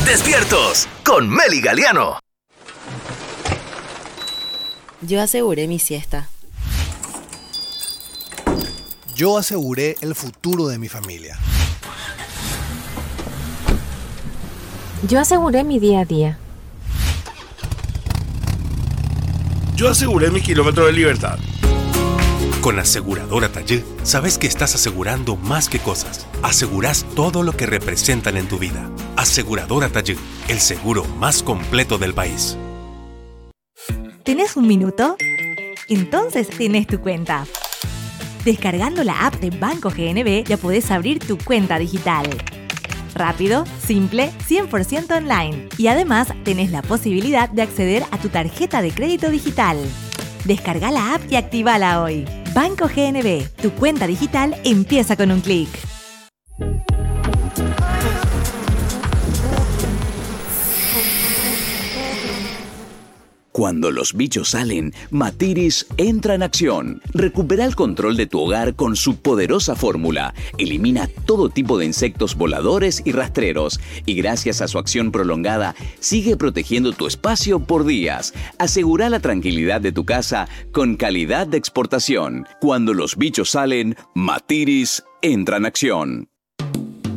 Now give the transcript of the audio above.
Despiertos con Meli Galiano. Yo aseguré mi siesta. Yo aseguré el futuro de mi familia. Yo aseguré mi día a día. Yo aseguré mi kilómetro de libertad. Con Aseguradora Tallé, sabes que estás asegurando más que cosas. Asegurás todo lo que representan en tu vida. Aseguradora Tallé, el seguro más completo del país. ¿Tenés un minuto? Entonces tenés tu cuenta. Descargando la app de Banco GNB ya podés abrir tu cuenta digital. Rápido, simple, 100% online. Y además tenés la posibilidad de acceder a tu tarjeta de crédito digital. Descarga la app y actívala hoy. Banco GNB, tu cuenta digital empieza con un clic. Cuando los bichos salen, Matiris entra en acción. Recupera el control de tu hogar con su poderosa fórmula. Elimina todo tipo de insectos voladores y rastreros. Y gracias a su acción prolongada, sigue protegiendo tu espacio por días. Asegura la tranquilidad de tu casa con calidad de exportación. Cuando los bichos salen, Matiris entra en acción.